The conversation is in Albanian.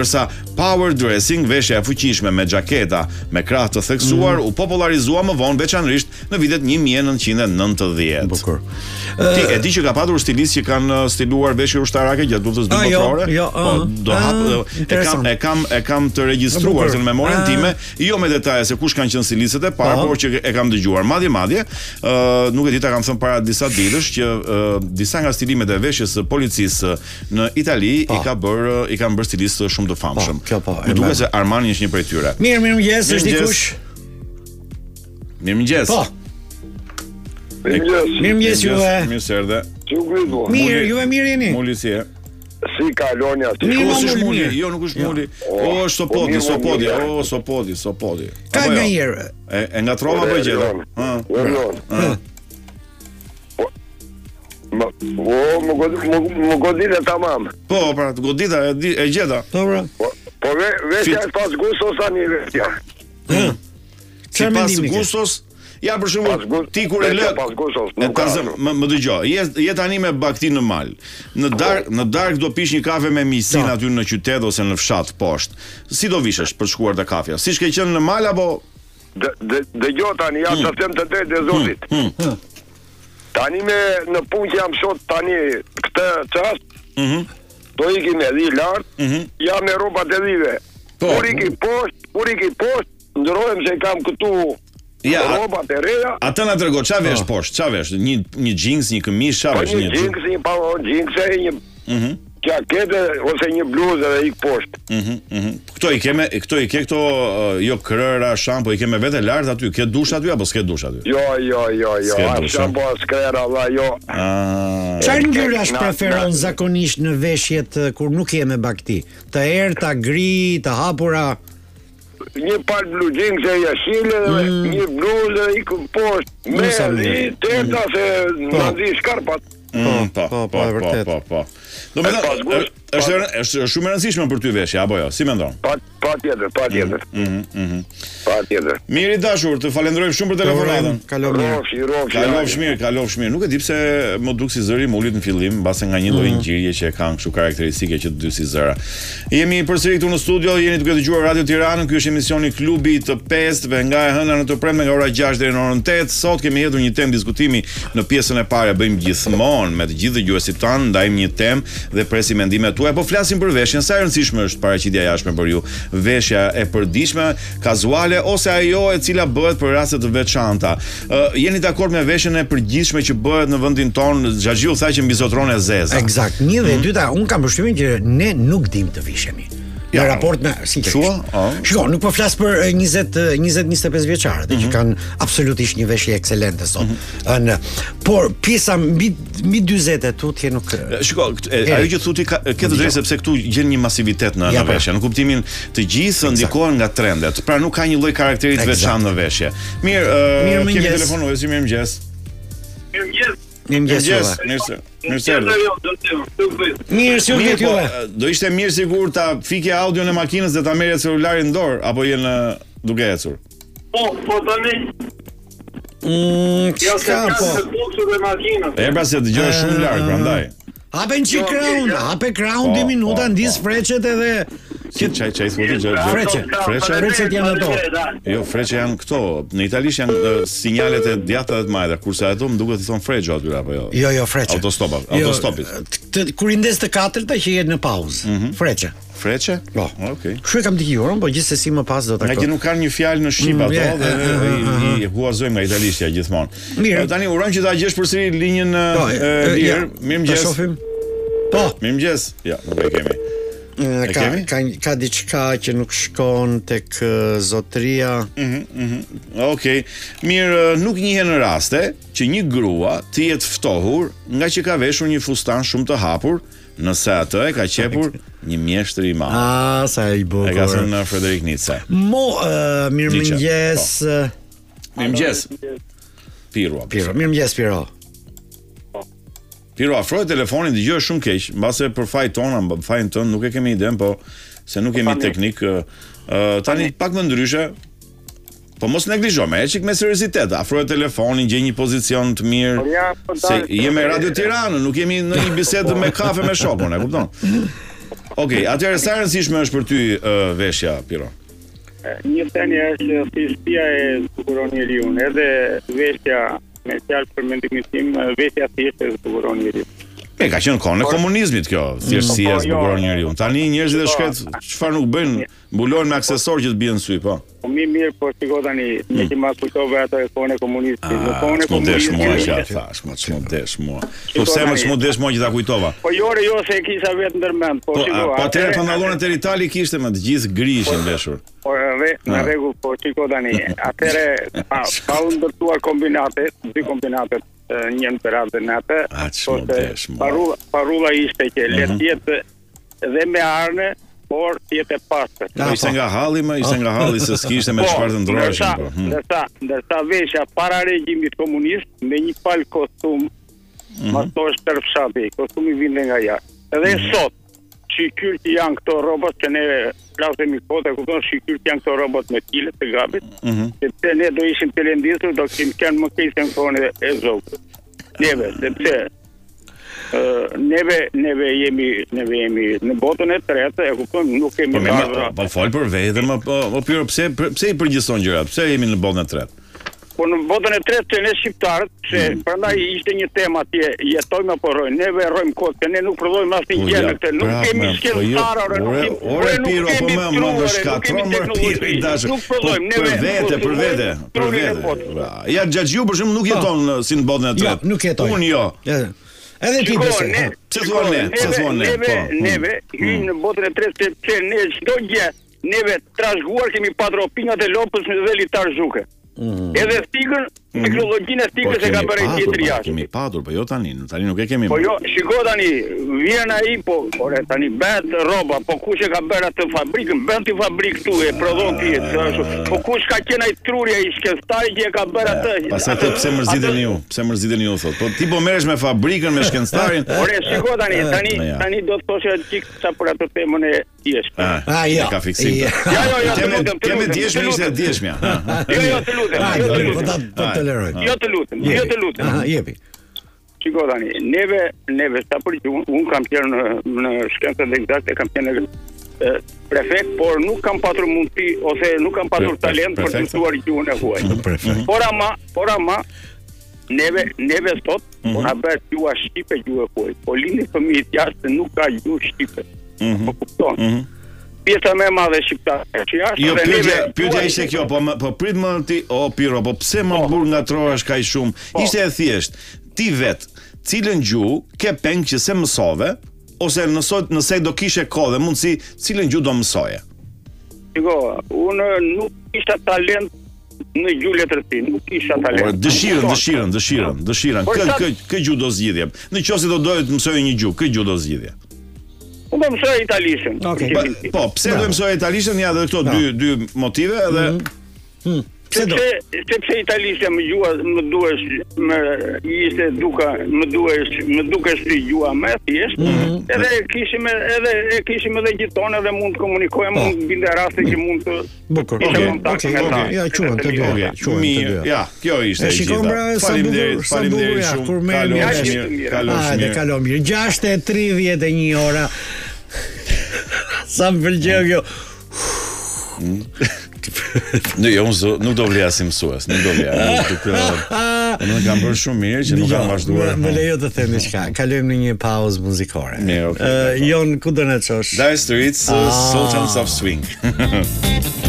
Përsa power dressing, veshja e fuqishme me xhaketa me krah të theksuar u popularizua më vonë veçanërisht në vitet 1990. Bukur. Ti e di që ka patur stilistë që kanë stiluar veshje ushtarake gjatë luftës dymotrore? E kam të regjistruar në memorien time, jo me detaje se kush kanë qenë stilistët e parë, por që e kam dëgjuar. Madje, nuk e di ta kam thënë para disa ditësh që disa nga stilimet e veshjes së policisë në Itali i kanë bërë stilistë shumë të famshëm. Më duket se Armani është një prej tyre. Mirëmëngjes, është dikush? Mirëmëngjes. Po. Mirëmëngjes juve. Mirë se erdhe. Mirë, juve mirë jeni? Muli si e? Si kalonja? Muli, jo nuk është Muli. O, është Sopodi. Ka nga herë. E ngatrova apo gjeta? Më godita tamam. Po, pra, godita e gjeta. Po veshja e pas gustos tani veshja. Si pas gustos, ja për shembull, ti kur e lë pas gustos. Më dëgjoj. Je tani me bakti në mal. Në darkë do pish një kafe me miqsin aty në qytet ose në fshat poshtë. Si do vishesh për të shkuar te kafja? Siç ke qenë në mal apo dëgjoj tani, ja të them të drejtë e Zotit. Tani në punë që jam sot tani këtë çast, do ikim edhe lart, jam me rrobat e dhive. Kur iki poshtë, ndrohem se kam këtu rrobat e reja. Atë na trego, ç'a vesh poshtë? Ç'a vesh? Një jeans, një këmishë, ç'a vesh? Një jeans, një pantallon jeans, një jakete ose një bluzë dhe ik poshtë. Këto i ke këto jo krëra, shampo, i ke me vete lart aty, ke dush aty apo s'ke dush aty? Jo. Shampo, skrera, jo. Çfarë ngjyrash preferon zakonisht në veshjet kur nuk je me bakti? Të errta, gri, të hapura? Një pal blu jeans e jashile, një bluzë ik poshtë. Me teta se nxi skarpat. Po, e vërtet. Do me thënë, është shumë e rëndësishme për ty veshja, apo jo? Si mendon? Patjetër. Mirë i dashur, të falenderoj shumë për telefonatën. Kalofsh mirë. Nuk e di pse më duk si zëri Mulit në fillim, mbase nga një lloj ngjyrje që kanë kështu karakteristike që të dy si zëra. Jemi përsëri këtu në studio, jeni duke dëgjuar Radio Tiranën. Ky është emisioni Klubi të Pestëve nga e hëna në të premte nga ora 6 deri në orën 8. Sot kemi hedhur një temë diskutimi në pjesën e parë, bëjmë gjithmonë me të gjithë dëgjuesit tanë, ndajmë një temë dhe presim mendimet tuaja. Po flasim për veshjen, sa e rëndësishme është paraqitja jashtme për ju? Veshja e përditshme, kazuale ose ajo e cila bëhet për raste të veçanta. Jeni dakord me veshjen e përgjithshme që bëhet në vendin tonë? Xhaxhiu tha që mbizotron e zeza. Eksakt. Një dhe dyta, un kam përshtypjen që ne nuk dim të vishemi. Në raport me Shiko, nuk po flas për 20-25 vjeçarët që kanë absolutisht një veshje ekselente sot. Por pjesa mbi 40 tutje nuk. Shiko, ajo që thotë ke të drejtë sepse këtu gjen një masivitet në veshje, në kuptimin të gjithë ndikohen nga trendet. Pra nuk ka një lloj karakteri të veçantë në veshje. Mirë, kemi telefonues, mirëmëngjes. Mirë, do ishte mirë sigur ta fikje audion e makinës dhe ta merrje celularin në dorë apo je duke ecur? Po tani. Pra se dëgjoj shumë larg prandaj. Hape crown 2 minuta ndis freqet edhe çaj thotë gjë. Freqet janë ato. Jo, freqet janë këto. Në italisht janë sinjalet e djatha dhe të mëdha, kurse ato më duket i thon freqo aty apo jo. Jo, freqe. Autostopit. Kur i ndes të katërta që jetë në pauzë. Freqe. Freqe? Po. Okej. Kështu kam dëgjuar, po gjithsesi më pas do ta. Nga që nuk kanë një fjalë në shqip ato dhe i huazojmë nga italishtja gjithmonë. Tani urojmë që ta gjesh përsëri linjën e lirë. Mirëmëngjes. Po. Mirëmëngjes. Ja, nuk e kemi. Ka diçka që nuk shkon tek zotëria. Okej. Mirë, nuk njihen në raste që një grua të jetë ftohur nga që ka veshur një fustan shumë të hapur, nëse atë e ka qepur një mjeshtër i madh. Sa i bukur. E ka thënë Frederik Nietzsche. Mirëmëngjes. Mirëmëngjes. Piro. Mirëmëngjes Piro. Piro, afroj telefonin, dëgjoj shumë keq, mbase për fajin ton nuk e kemi iden, po se nuk kemi teknik. Tani pak më ndryshe. Po mos neglizho, me çik me seriozitet, afroj telefonin, gjej një pozicion të mirë. Se jemi Radio Tiranë, nuk jemi në një bisedë me kafe me shokun, e kupton? Okej, atëherë sa e rëndësishme është për ty veshja, Piro? Një thënie është si shtëpia e zbukuron njeriu, edhe veshja me fjalë për mendimin tim, veshja thjesht e zbukuron njeriu. Ka qenë kohën e komunizmit kjo, thjeshtësia e zbukuron njeriu. Tani njerëzit e shkret çfarë nuk bëjnë, mbulohen me aksesorë që të bien sy, po. Po mirë, po shiko tani, ne që ma kujtove ato e kohën e komunizmit. Në kohën e komunizmit. S'mo desh mua. Po pse s'mo desh mua që ta kujtova? Po jo se e kisha vetë ndërmend, po shiko. Po atëherë pantallonat e Itali kishte më të gjithë gri ishin veshur. Po në rregull, po shiko tani. Atëherë pa u ndërtuar kombinate, dy kombinate një në peratë dhe natë. Parulla ishte që letë jetë dhe me arne, por jetë e pastër. Ishte nga halli se s'kishte me çfarë të ndroheshin. Ndërsa veshja para regjimit komunist me një palë kostum, mastosh tërë fshati, kostumi vinte nga jashtë. Edhe sot, shikyr që janë këto robot që ne flasemi kote, kupton shikyr që janë këto robot me kilet të gabit, sepse ne do ishim të lëndisur, do kemi kanë më keq në kohën e zogët. Neve, sepse neve jemi në botën e tretë, e kupton, nuk kemi po fol për veten, po Piro, pse i përgjithëson gjërat? Pse jemi në botën e tretë? Po në botën e tretë që ne shqiptarët, se prandaj ishte një temë atje, jetojmë apo rrojmë, neve rrojmë kohë, se ne nuk prodhojmë asnjë gjë në këtë, nuk kemi skellëtarë, ore Piro, po më shkatron më Piro i dashur. Nuk prodhojmë, për vete. Ja Xhaxhiu për shembull nuk jeton si në botën e tretë. Nuk jeton. Unë jo. Edhe ti besoj. Pse thua ne? Neve hyjmë në botën e tretë sepse ne çdo gjë, neve trashëguar kemi patur opinjat e lopës dhe litar zhuke. Edhe stigën, teknologjinë e stigës e ka bërë tjetër jashtë. Kemi patur, po jo tani nuk e kemi. Po jo, shiko tani, vjen ai, po tani bëhet rroba, po kush e ka bërë atë fabrikën, bën ti fabrikë këtu e prodhon ti. Po kush ka qenë ai truri ai shkencëtari që e ka bërë atë? Pastaj pse mërziteni ju thot. Po ti po merresh me fabrikën, me shkencëtarin. Ore, shiko tani do të thoshë çik sa për atë temën e djeshme. Ja. Ka fiksim. Jo, Kemë djeshme ishte djeshmja. Jo, të lutem. Po të toleroj. Jo të lutem. Jepi. Shiko tani, neve sa për që unë kam qenë në shkencët eksakte, kam qenë prefekt, por nuk kam patur mundësi ose nuk kam patur talent për të mësuar gjuhën e huaj. Por ama neve sot, por na bëhet gjuha shqipe gjuhë e huaj. Po lindin fëmijët jashtë nuk ka gjuhë shqipe. Po kupton. Pjesa më e madhe shqiptare. Jo, pyetja ishte kjo, po prit më ti, Piro, po pse më burr ngatrohesh kaq shumë? Ishte e thjesht. Ti vet, cilën gjuhë ke peng që se mësove, ose nëse do kishe kohë dhe mundsi, cilën gjuhë do mësoje? Shiko, unë nuk kisha talent në gjuhë letërsi, nuk kisha talent. Dëshirën. Kë gjuhë do zgjidhje? Nëse do doje të mësoje një gjuhë, kë gjuhë do zgjidhje? Unë do mësoj italishën. Po, pse do mësoj italishën? Ja, dhe këto dy motive edhe sepse italishtja më duhesh më dukesh si gjuha më thjesht. Edhe kishim edhe gjithon edhe mund të komunikojmë, mund binde raste që mund të bukur. Ja, quhen të dy. Ja, kjo ishte. Faleminderit shumë. Kur merrni kalon mirë. 6:31 ora. Sa më pëlqeu kjo. Nuk do vleja si mësues, nuk do vleja. Unë kam bërë shumë mirë që nuk kam vazhduar. Më lejo të them diçka. Kalojmë në një pauzë muzikore. Mirë, okay. Jon, ku do na çosh? Dire Straits, Sultans of Swing.